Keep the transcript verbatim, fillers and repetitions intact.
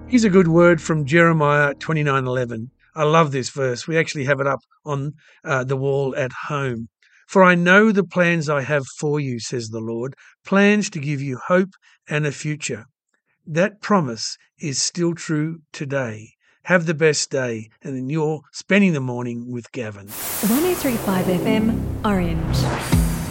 Here's a good word from Jeremiah twenty-nine eleven. I love this verse. We actually have it up on uh, the wall at home. For I know the plans I have for you, says the Lord, plans to give you hope and a future. That promise is still true today. Have the best day, and then you're spending the morning with Gavin. one oh three point five F M, Orange.